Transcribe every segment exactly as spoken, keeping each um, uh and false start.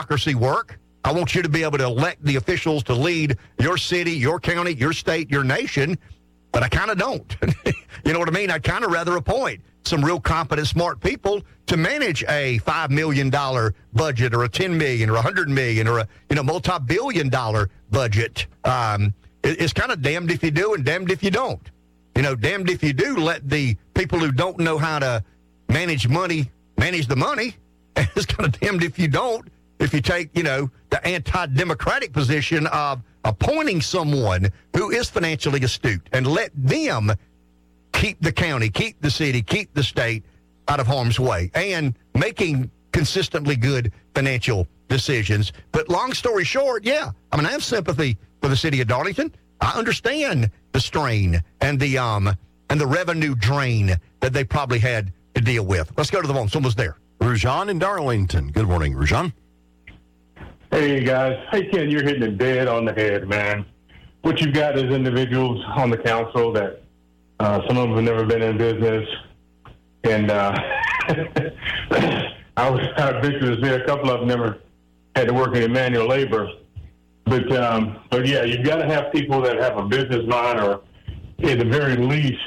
democracy work. I want you to be able to elect the officials to lead your city, your county, your state, your nation, but I kind of don't. You know what I mean? I'd kind of rather appoint some real competent, smart people to manage a five million dollars budget or a ten million dollars or one hundred million dollars or a you know multi-billion dollar budget. Um, it, it's kind of damned if you do and damned if you don't. You know, damned if you do let the people who don't know how to manage money manage the money. And it's kind of damned if you don't, if you take, you know, the anti-democratic position of appointing someone who is financially astute and let them keep the county, keep the city, keep the state out of harm's way and making consistently good financial decisions. But long story short, yeah, I mean, I have sympathy for the city of Darlington. I understand the strain and the um and the revenue drain that they probably had to deal with. Let's go to the phone. Someone's there. Rujan in Darlington. Good morning, Rujan. Hey, guys. Hey, Ken, you're hitting it dead on the head, man. What you've got is individuals on the council that uh, some of them have never been in business. And uh, I was kind of venture to say a couple of them never had to work in manual labor. But, um, but yeah, you've got to have people that have a business mind or, at the very least,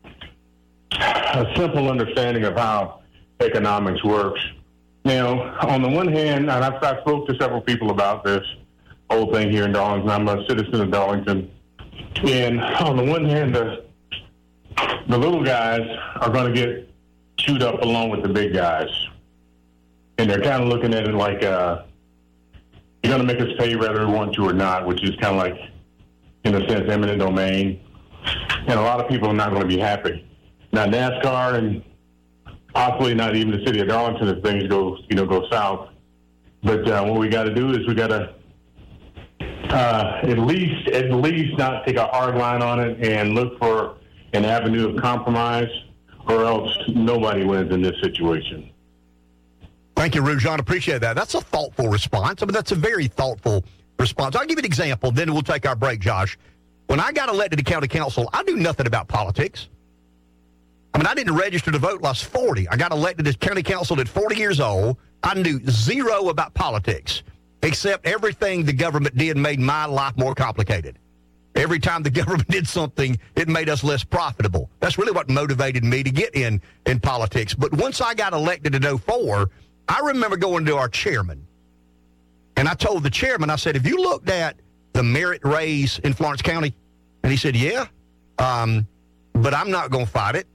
a simple understanding of how economics works. Now, on the one hand, and I've, I've spoke to several people about this whole thing here in Darlington. I'm a citizen of Darlington. And on the one hand, the, the little guys are going to get chewed up along with the big guys. And they're kind of looking at it like, uh, you're going to make us pay whether we want to or not, which is kind of like, in a sense, eminent domain. And a lot of people are not going to be happy. Now, NASCAR and possibly not even the city of Darlington if things go, you know, go south. But uh, what we got to do is we got to uh, at least, at least not take a hard line on it and look for an avenue of compromise, or else nobody wins in this situation. Thank you, Rujan. Appreciate that. That's a thoughtful response. I mean, that's a very thoughtful response. I'll give you an example, then we'll take our break, Josh. When I got elected to county council, I knew nothing about politics. I mean, I didn't register to vote until I was forty. I got elected as county council at forty years old. I knew zero about politics, except everything the government did made my life more complicated. Every time the government did something, it made us less profitable. That's really what motivated me to get in, in politics. But once I got elected in oh four, I remember going to our chairman, and I told the chairman, I said, have you looked at the merit raise in Florence County? And he said, yeah, um, but I'm not going to fight it.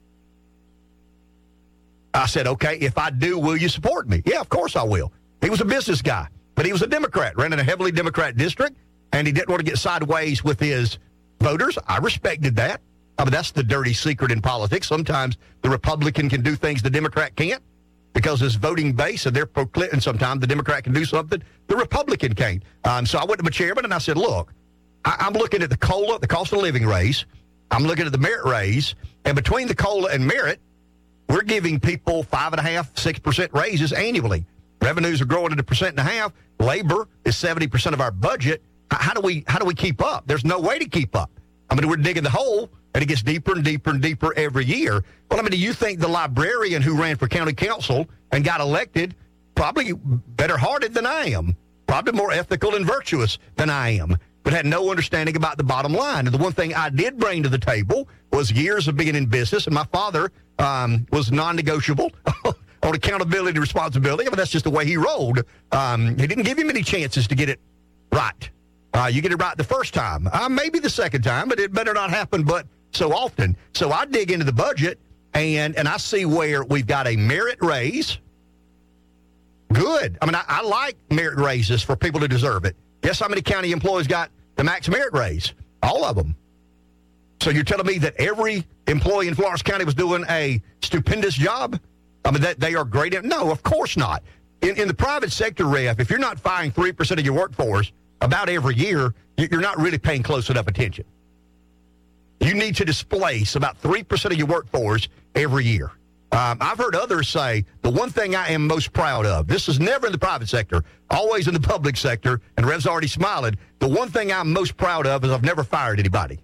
I said, okay, if I do, will you support me? Yeah, of course I will. He was a business guy, but he was a Democrat, ran in a heavily Democrat district, and he didn't want to get sideways with his voters. I respected that. I mean, that's the dirty secret in politics. Sometimes the Republican can do things the Democrat can't because his voting base, and they're procl- and sometimes the Democrat can do something the Republican can't. Um, so I went to my chairman, and I said, look, I- I'm looking at the COLA, the cost of living raise. I'm looking at the merit raise, and between the COLA and merit, we're giving people five and a half, six percent raises annually. Revenues are growing at a percent and a half. Labor is seventy percent of our budget. How do we how do we keep up? There's no way to keep up. I mean, we're digging the hole, and it gets deeper and deeper and deeper every year. Well, I mean, do you think the librarian who ran for county council and got elected probably better-hearted than I am, probably more ethical and virtuous than I am, but had no understanding about the bottom line? And the one thing I did bring to the table was years of being in business, and my father um, was non-negotiable on accountability and responsibility. I mean, that's just the way he rolled. Um, he didn't give you many chances to get it right. Uh, you get it right the first time, uh, maybe the second time, but it better not happen but so often. So I dig into the budget, and, and I see where we've got a merit raise. Good. I mean, I, I like merit raises for people who deserve it. Guess how many county employees got the max merit raise? All of them. So you're telling me that every employee in Florence County was doing a stupendous job? I mean, that they are great. No, of course not. In, in the private sector, Ref, if you're not firing three percent of your workforce about every year, you're not really paying close enough attention. You need to displace about three percent of your workforce every year. Um, I've heard others say the one thing I am most proud of, this is never in the private sector, always in the public sector, and Rev's already smiling, the one thing I'm most proud of is I've never fired anybody.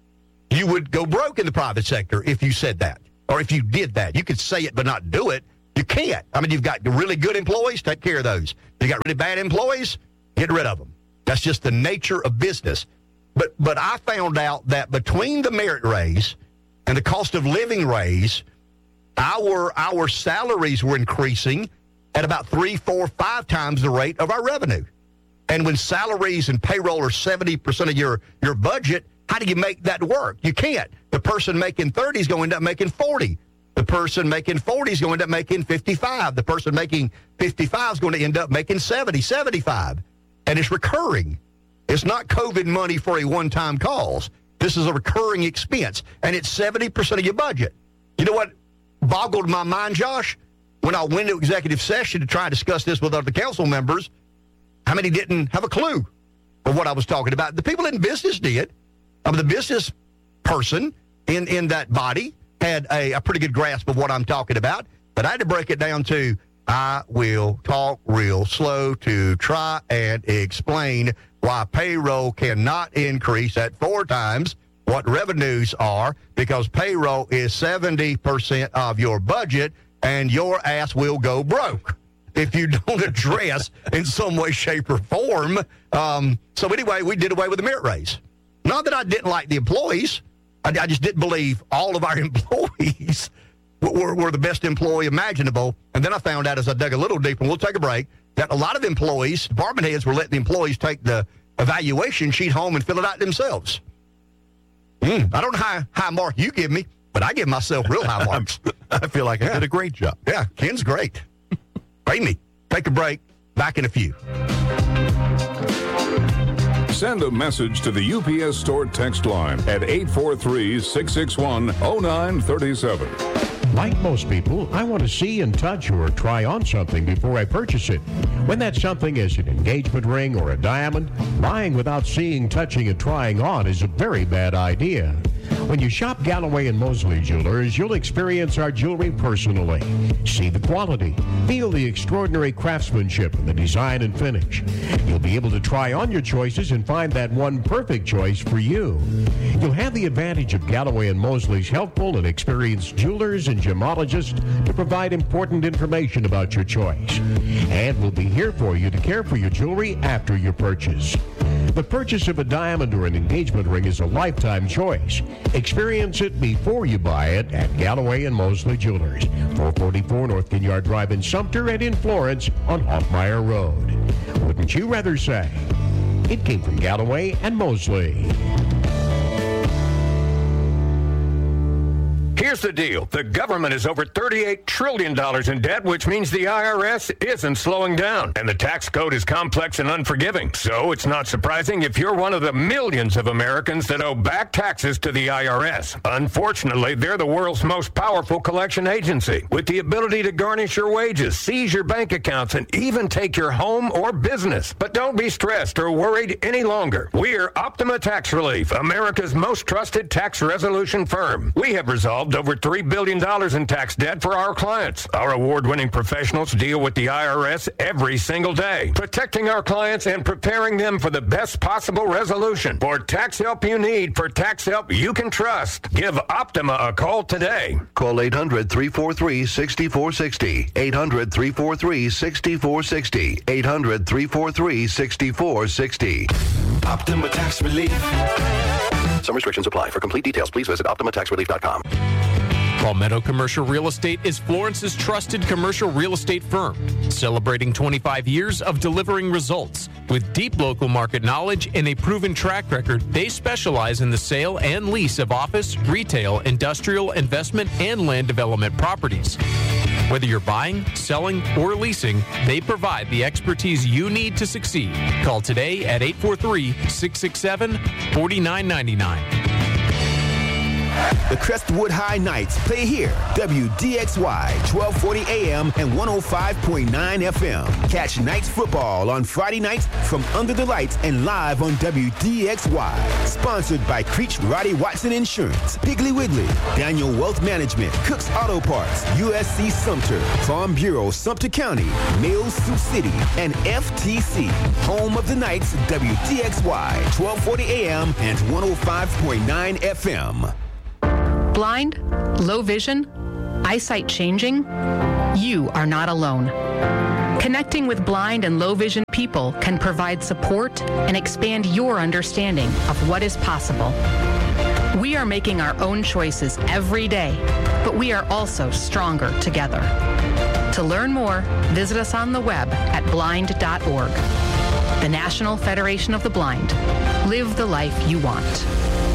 You would go broke in the private sector if you said that, or if you did that. You could say it but not do it, You can't. I mean, you've got really good employees, take care of those. You got really bad employees, get rid of them. That's just the nature of business. But but I found out that between the merit raise and the cost of living raise, our our salaries were increasing at about three, four, five times the rate of our revenue. And when salaries and payroll are seventy percent of your, your budget, how do you make that work? You can't. The person making thirty is going to end up making forty. The person making forty is going to end up making fifty-five. The person making fifty-five is going to end up making seventy, seventy-five. And it's recurring. It's not COVID money for a one-time cause. This is a recurring expense, and it's seventy percent of your budget. You know what boggled my mind, Josh? When I went to executive session to try and discuss this with other council members, how many didn't have a clue of what I was talking about? The people in business did. I mean, the business person in, in that body had a, a pretty good grasp of what I'm talking about, but I had to break it down to, I will talk real slow to try and explain why payroll cannot increase at four times what revenues are, because payroll is seventy percent of your budget, and your ass will go broke if you don't address in some way, shape, or form. Um, so anyway, we did away with the merit raise. Not that I didn't like the employees. I, I just didn't believe all of our employees were, were the best employee imaginable. And then I found out as I dug a little deeper, and we'll take a break, that a lot of employees, department heads, were letting the employees take the evaluation sheet home and fill it out themselves. Mm, I don't know how high mark you give me, but I give myself real high marks. I feel like I yeah. did a great job. Yeah, Ken's great. Pay me. Take a break. Back in a few. Send a message to the U P S Store text line at eight four three, six six one, zero nine three seven. Like most people, I want to see and touch or try on something before I purchase it. When that something is an engagement ring or a diamond, buying without seeing, touching, and trying on is a very bad idea. When you shop Galloway and Mosley Jewelers, you'll experience our jewelry personally. See the quality, feel the extraordinary craftsmanship and the design and finish. You'll be able to try on your choices and find that one perfect choice for you. You'll have the advantage of Galloway and Mosley's helpful and experienced jewelers and gemologists to provide important information about your choice. And we'll be here for you to care for your jewelry after your purchase. The purchase of a diamond or an engagement ring is a lifetime choice. Experience it before you buy it at Galloway and Mosley Jewelers, four forty-four North Ginyard Drive in Sumter and in Florence on Hoffmeyer Road. Wouldn't you rather say it came from Galloway and Mosley? Here's the deal. The government is over thirty-eight trillion dollars in debt, which means the I R S isn't slowing down. And the tax code is complex and unforgiving. So it's not surprising if you're one of the millions of Americans that owe back taxes to the I R S. Unfortunately, they're the world's most powerful collection agency, with the ability to garnish your wages, seize your bank accounts, and even take your home or business. But don't be stressed or worried any longer. We're Optima Tax Relief, America's most trusted tax resolution firm. We have resolved over three billion dollars in tax debt for our clients. Our award-winning professionals deal with the I R S every single day, protecting our clients and preparing them for the best possible resolution. For tax help you need, for tax help you can trust, give Optima a call today. Call eight hundred, three four three, six four six zero, eight hundred, three four three, six four six zero, eight hundred, three four three, six four six zero. Optima Tax Relief. Some restrictions apply. For complete details, please visit optima tax relief dot com. Palmetto Commercial Real Estate is Florence's trusted commercial real estate firm, celebrating twenty-five years of delivering results. With deep local market knowledge and a proven track record, they specialize in the sale and lease of office, retail, industrial, investment, and land development properties. Whether you're buying, selling, or leasing, they provide the expertise you need to succeed. Call today at eight four three, six six seven, four nine nine nine. The Crestwood High Knights play here. W D X Y, twelve forty A M and one oh five point nine F M. Catch Knights football on Friday nights from under the lights and live on W D X Y. Sponsored by Creech Roddy Watson Insurance, Piggly Wiggly, Daniel Wealth Management, Cook's Auto Parts, U S C Sumter, Farm Bureau Sumter County, Mail Sioux City, and F T C. Home of the Knights, W D X Y, twelve forty A M and one oh five point nine F M. Blind? Low vision? Eyesight changing? You are not alone. Connecting with blind and low vision people can provide support and expand your understanding of what is possible. We are making our own choices every day, but we are also stronger together. To learn more, visit us on the web at blind dot org. The National Federation of the Blind. Live the life you want.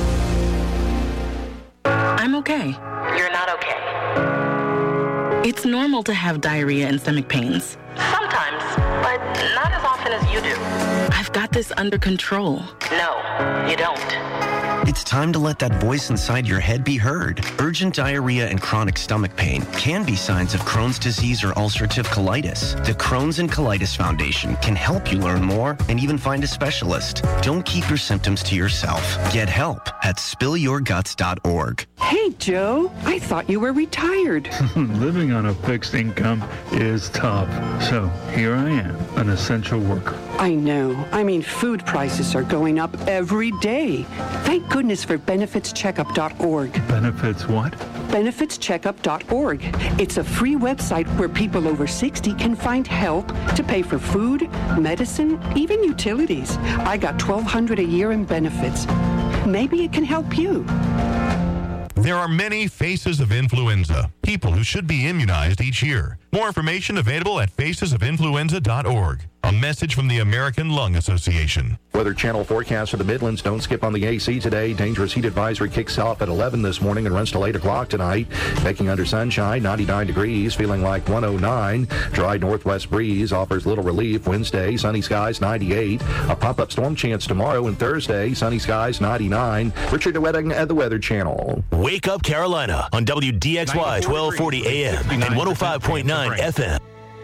I'm okay. You're not okay. It's normal to have diarrhea and stomach pains. Sometimes, but not as often as you do. I've got this under control. No, you don't. It's time to let that voice inside your head be heard. Urgent diarrhea and chronic stomach pain can be signs of Crohn's disease or ulcerative colitis. The Crohn's and Colitis Foundation can help you learn more and even find a specialist. Don't keep your symptoms to yourself. Get help at spill your guts dot org. Hey, Joe, I thought you were retired. Living on a fixed income is tough. So here I am, an essential worker. I know. I mean, food prices are going up every day. Thank goodness for benefits checkup dot org. Benefits what? benefits checkup dot org. It's a free website where people over sixty can find help to pay for food, medicine, even utilities. I got twelve hundred dollars a year in benefits. Maybe it can help you. There are many faces of influenza, people who should be immunized each year. More information available at faces of influenza dot org. A message from the American Lung Association. Weather Channel forecast for the Midlands. Don't skip on the A C today. Dangerous heat advisory kicks off at eleven this morning and runs till eight o'clock tonight. Making under sunshine, ninety-nine degrees, feeling like one oh nine. Dry northwest breeze offers little relief. Wednesday, sunny skies, ninety-eight. A pop-up storm chance tomorrow and Thursday, sunny skies, ninety-nine. Richard DeWetting at the Weather Channel. Wake Up Carolina on W D X Y twelve forty A M and one oh five point nine F M.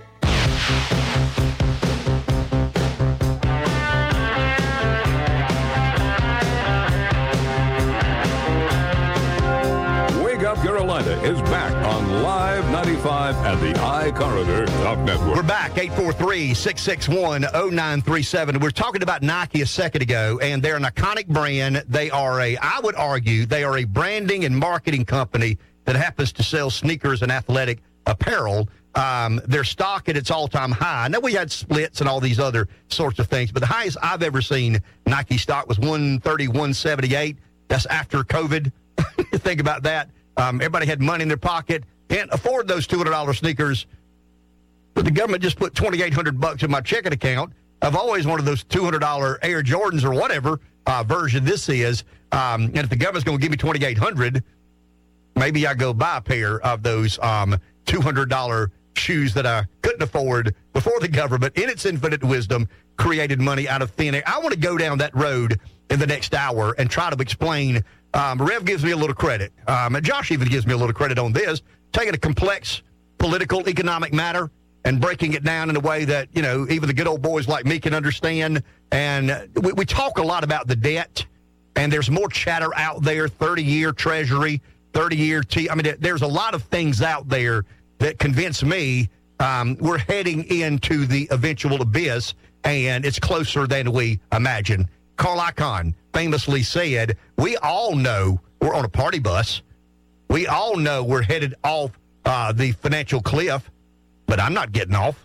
Carolina is back on Live ninety-five and the iCorridor Talk Network. We're back, eight four three, six six one, oh nine three seven. We're talking about Nike a second ago, and they're an iconic brand. They are a, I would argue, they are a branding and marketing company that happens to sell sneakers and athletic apparel. Um, their stock at its all-time high. I know we had splits and all these other sorts of things, but the highest I've ever seen Nike stock was one thirty, one seventy-eight. That's after COVID. Think about that. Um, everybody had money in their pocket, can't afford those two hundred dollars sneakers, but the government just put twenty-eight hundred bucks in my checking account. I've always wanted those two hundred dollars Air Jordans or whatever uh, version this is, um, and if the government's going to give me twenty-eight hundred dollars, maybe I go buy a pair of those um, two hundred dollars shoes that I couldn't afford before the government, in its infinite wisdom, created money out of thin air. I want to go down that road in the next hour and try to explain. Um, Rev gives me a little credit. Um, and Josh even gives me a little credit on this, taking a complex political, economic matter and breaking it down in a way that, you know, even the good old boys like me can understand. And we, we talk a lot about the debt, and there's more chatter out there, thirty-year Treasury, thirty-year T. I mean, there's a lot of things out there that convince me um, we're heading into the eventual abyss, and it's closer than we imagine. Carl Icahn famously said, we all know we're on a party bus. We all know we're headed off uh, the financial cliff, but I'm not getting off.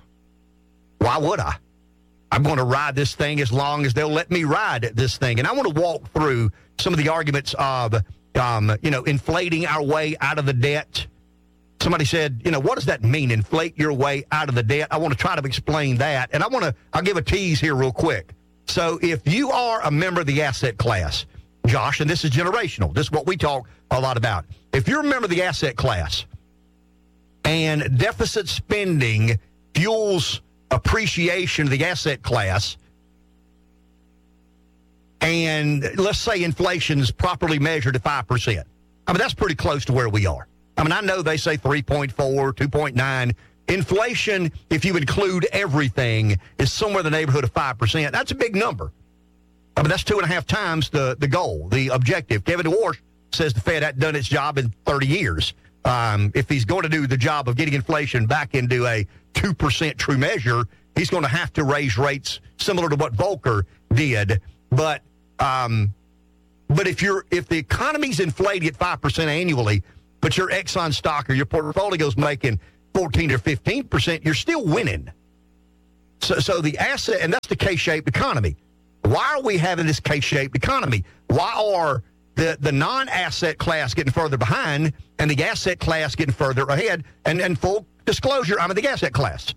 Why would I? I'm going to ride this thing as long as they'll let me ride this thing. And I want to walk through some of the arguments of, um, you know, inflating our way out of the debt. Somebody said, you know, what does that mean, inflate your way out of the debt? I want to try to explain that. And I want to, I'll give a tease here real quick. So if you are a member of the asset class, Josh, and this is generational, this is what we talk a lot about. If you're a member of the asset class and deficit spending fuels appreciation of the asset class, and let's say inflation is properly measured at five percent, I mean, that's pretty close to where we are. I mean, I know they say three point four, two point nine. Inflation, if you include everything, is somewhere in the neighborhood of five percent. That's a big number. I mean, that's two and a half times the, the goal, the objective. Kevin DeWarsh says the Fed hasn't done its job in thirty years. Um, if he's going to do the job of getting inflation back into a two percent true measure, he's going to have to raise rates similar to what Volcker did. But um, but if you're if the economy's inflating at five percent annually, but your Exxon stock or your portfolio's making fourteen or fifteen percent, you're still winning. So, so the asset, and that's the K-shaped economy. Why are we having this K-shaped economy? Why are the, the non-asset class getting further behind and the asset class getting further ahead? And, and full disclosure, I'm in the asset class.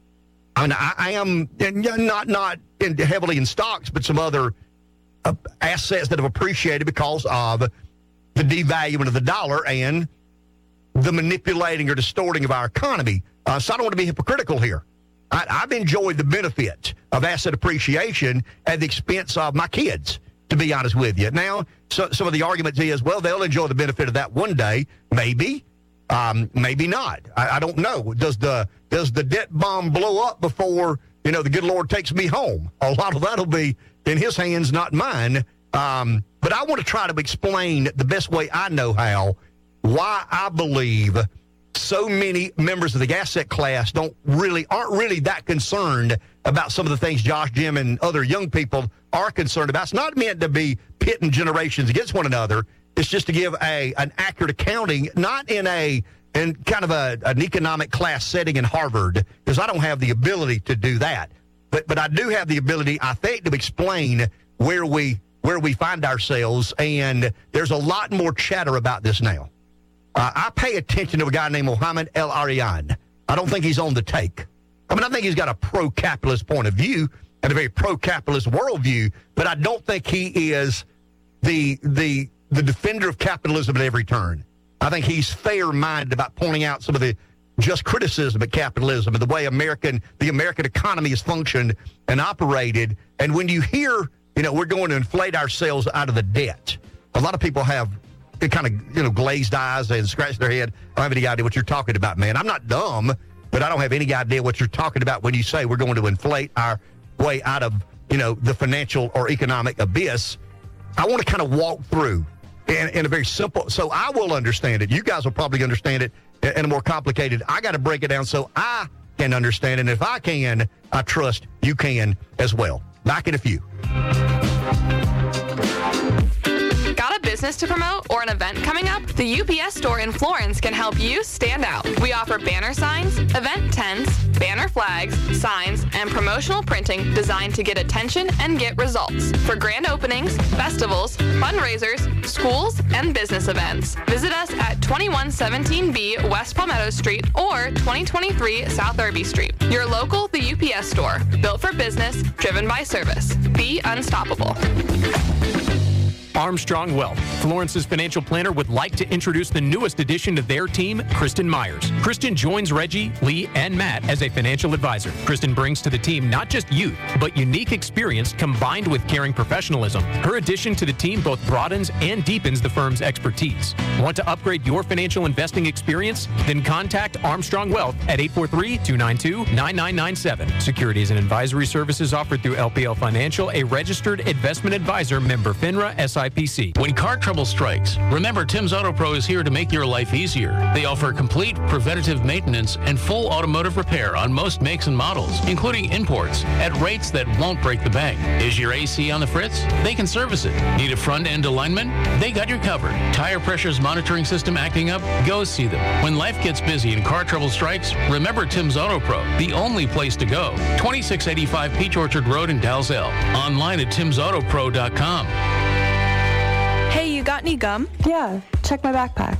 I mean, I, I am not not in, heavily in stocks, but some other uh, assets that have appreciated because of the devaluing of the dollar and the manipulating or distorting of our economy. Uh, so I don't want to be hypocritical here. I, I've enjoyed the benefit of asset appreciation at the expense of my kids, to be honest with you. Now, so, some of the arguments is, well, they'll enjoy the benefit of that one day. Maybe, um, maybe not. I, I don't know. Does the does the debt bomb blow up before, you know, the good Lord takes me home? A lot of that will be in his hands, not mine. Um, but I want to try to explain the best way I know how why I believe so many members of the asset class don't really aren't really that concerned about some of the things Josh, Jim, and other young people are concerned about. It's not meant to be pitting generations against one another. It's just to give a an accurate accounting, not in a in kind of a, an economic class setting in Harvard, because I don't have the ability to do that. But but I do have the ability, I think, to explain where we where we find ourselves, and there's a lot more chatter about this now. Uh, I pay attention to a guy named Mohammed El-Arian. I don't think he's on the take. I mean, I think he's got a pro-capitalist point of view and a very pro-capitalist worldview, but I don't think he is the the the defender of capitalism at every turn. I think he's fair-minded about pointing out some of the just criticism of capitalism and the way American the American economy has functioned and operated. And when you hear, you know, we're going to inflate ourselves out of the debt, a lot of people have it kind of, you know, glazed eyes and scratch their head. I don't have any idea what you're talking about, man. I'm not dumb, but I don't have any idea what you're talking about when you say we're going to inflate our way out of, you know, the financial or economic abyss. I want to kind of walk through in, in a very simple, so I will understand it. You guys will probably understand it in a more complicated. I got to break it down so I can understand it. And if I can, I trust you can as well. Back in a few. Got a business to promote or an event coming up? The U P S store in Florence can help you stand out. We offer banner signs, event tents, banner flags, signs, and promotional printing designed to get attention and get results. For grand openings, festivals, fundraisers, schools, and business events. Visit us at twenty-one seventeen B West Palmetto Street or twenty twenty-three South Irby Street. Your local The U P S store. Built for business, driven by service. Be unstoppable. Armstrong Wealth, Florence's financial planner, would like to introduce the newest addition to their team, Kristen Myers. Kristen joins Reggie, Lee, and Matt as a financial advisor. Kristen brings to the team not just youth, but unique experience combined with caring professionalism. Her addition to the team both broadens and deepens the firm's expertise. Want to upgrade your financial investing experience? Then contact Armstrong Wealth at eight four three, two nine two, nine nine nine seven. Securities and advisory services offered through L P L Financial, a registered investment advisor, member FINRA, S I P C. When car trouble strikes, remember Tim's Auto Pro is here to make your life easier. They offer complete preventative maintenance and full automotive repair on most makes and models, including imports, at rates that won't break the bank. Is your A C on the fritz? They can service it. Need a front-end alignment? They got your covered. Tire pressures monitoring system acting up? Go see them. When life gets busy and car trouble strikes, remember Tim's Auto Pro, the only place to go. twenty-six eighty-five Peach Orchard Road in Dalzell. Online at tims auto pro dot com. Hey, you got any gum? Yeah, check my backpack.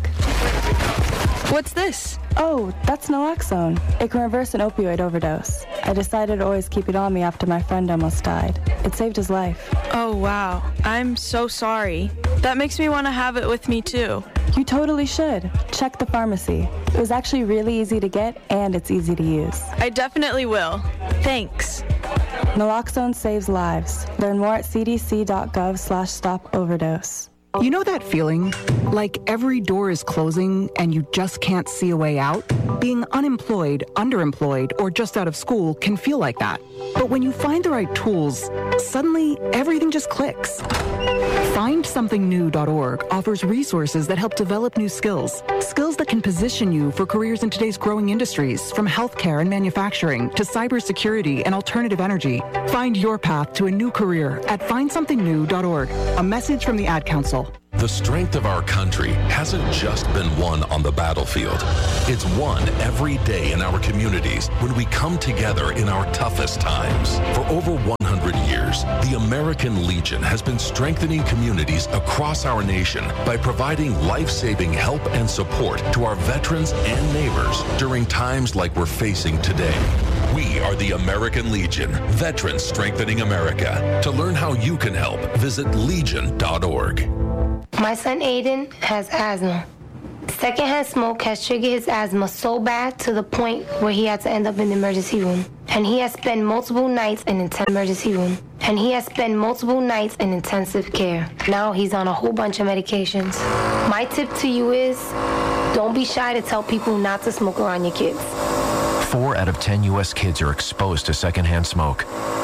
What's this? Oh, that's naloxone. It can reverse an opioid overdose. I decided to always keep it on me after my friend almost died. It saved his life. Oh, wow. I'm so sorry. That makes me want to have it with me, too. You totally should. Check the pharmacy. It was actually really easy to get, and it's easy to use. I definitely will. Thanks. Naloxone saves lives. Learn more at c d c dot gov slash stop overdose. You know that feeling? Like every door is closing and you just can't see a way out? Being unemployed, underemployed, or just out of school can feel like that. But when you find the right tools, suddenly everything just clicks. find something new dot org offers resources that help develop new skills. Skills that can position you for careers in today's growing industries, from healthcare and manufacturing to cybersecurity and alternative energy. Find your path to a new career at find something new dot org. A message from the Ad Council. people. The strength of our country hasn't just been won on the battlefield. It's won every day in our communities when we come together in our toughest times. For over one hundred years, the American Legion has been strengthening communities across our nation by providing life-saving help and support to our veterans and neighbors during times like we're facing today. We are the American Legion, Veterans Strengthening America. To learn how you can help, visit legion dot org. My son Aiden has asthma. Secondhand smoke has triggered his asthma so bad to the point where he had to end up in the emergency room. And he has spent multiple nights in intensive emergency room. And he has spent multiple nights in intensive care. Now he's on a whole bunch of medications. My tip to you is, don't be shy to tell people not to smoke around your kids. Four out of ten U S kids are exposed to secondhand smoke.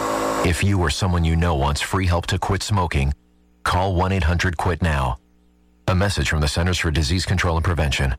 If you or someone you know wants free help to quit smoking, call one eight hundred quit now. A message from the Centers for Disease Control and Prevention.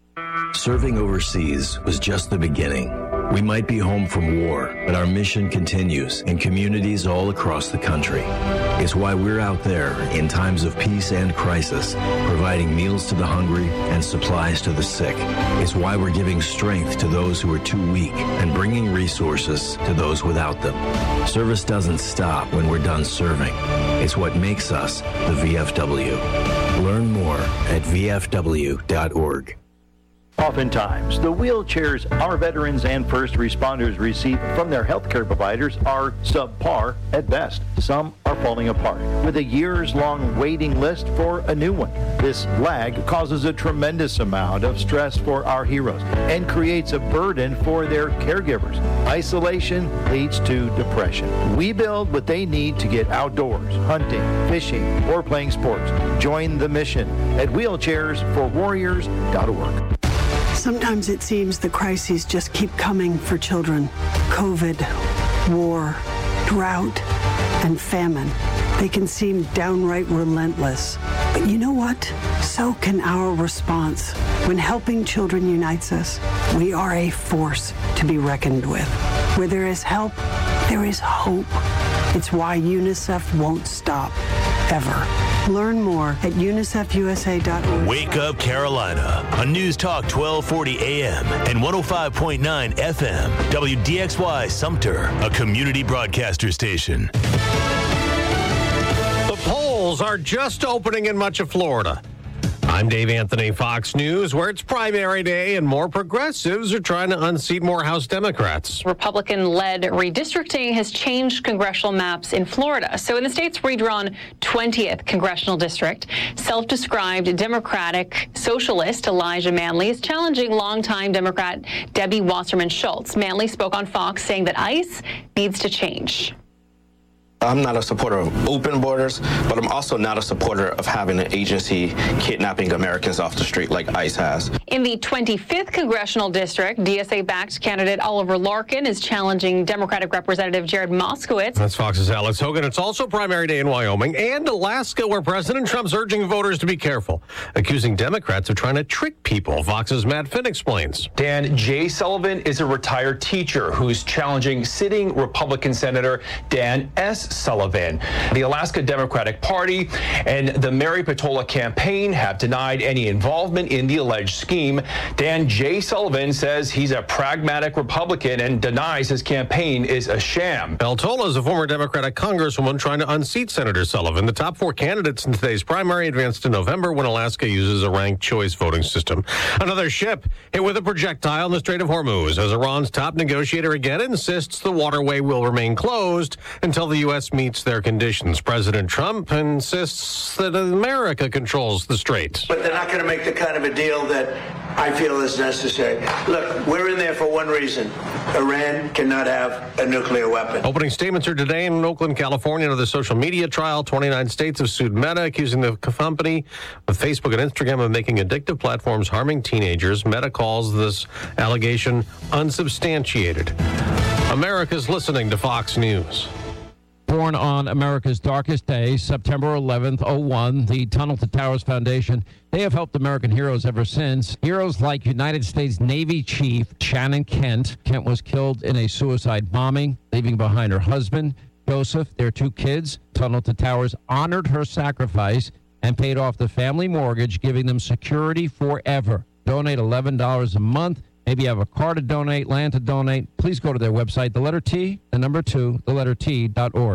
Serving overseas was just the beginning. We might be home from war, but our mission continues in communities all across the country. It's why we're out there in times of peace and crisis, providing meals to the hungry and supplies to the sick. It's why we're giving strength to those who are too weak and bringing resources to those without them. Service doesn't stop when we're done serving. It's what makes us the V F W. Learn more at V F W dot org. Oftentimes, the wheelchairs our veterans and first responders receive from their healthcare providers are subpar at best. Some are falling apart, with a years-long waiting list for a new one. This lag causes a tremendous amount of stress for our heroes and creates a burden for their caregivers. Isolation leads to depression. We build what they need to get outdoors, hunting, fishing, or playing sports. Join the mission at wheelchairs for warriors dot org. Sometimes it seems the crises just keep coming for children. COVID, war, drought, and famine. They can seem downright relentless. But you know what? So can our response. When helping children unites us, we are a force to be reckoned with. Where there is help, there is hope. It's why UNICEF won't stop, ever. Learn more at unicef u s a dot org. Wake Up Carolina on News Talk twelve forty A M and one oh five point nine F M. W D X Y Sumter, a community broadcaster station. The polls are just opening in much of Florida. I'm Dave Anthony, Fox News, where it's primary day and more progressives are trying to unseat more House Democrats. Republican-led redistricting has changed congressional maps in Florida. So in the state's redrawn twentieth congressional district, self-described Democratic socialist Elijah Manley is challenging longtime Democrat Debbie Wasserman Schultz. Manley spoke on Fox saying that ICE needs to change. I'm not a supporter of open borders, but I'm also not a supporter of having an agency kidnapping Americans off the street like ICE has. In the twenty-fifth congressional district, D S A-backed candidate Oliver Larkin is challenging Democratic Representative Jared Moskowitz. That's Fox's Alex Hogan. It's also primary day in Wyoming and Alaska, where President Trump's urging voters to be careful, accusing Democrats of trying to trick people. Fox's Matt Finn explains. Dan J. Sullivan is a retired teacher who's challenging sitting Republican Senator Dan S. Sullivan. The Alaska Democratic Party and the Mary Patola campaign have denied any involvement in the alleged scheme. Dan J. Sullivan says he's a pragmatic Republican and denies his campaign is a sham. Peltola is a former Democratic congresswoman trying to unseat Senator Sullivan. The top four candidates in today's primary advance to November when Alaska uses a ranked choice voting system. Another ship hit with a projectile in the Strait of Hormuz as Iran's top negotiator again insists the waterway will remain closed until the U S meets their conditions. President Trump insists that America controls the strait. But they're not going to make the kind of a deal that I feel is necessary. Look, we're in there for one reason. Iran cannot have a nuclear weapon. Opening statements are today in Oakland, California, under the social media trial. twenty-nine states have sued Meta, accusing the company with Facebook and Instagram of making addictive platforms harming teenagers. Meta calls this allegation unsubstantiated. America's listening to Fox News. Born on America's darkest day, September eleventh, oh one, the Tunnel to Towers Foundation, they have helped American heroes ever since. Heroes like United States Navy Chief Shannon Kent. Kent was killed in a suicide bombing, leaving behind her husband, Joseph, their two kids. Tunnel to Towers honored her sacrifice and paid off the family mortgage, giving them security forever. Donate eleven dollars a month. Maybe you have a car to donate, land to donate. Please go to their website, the letter T, the number two, the letter T dot org.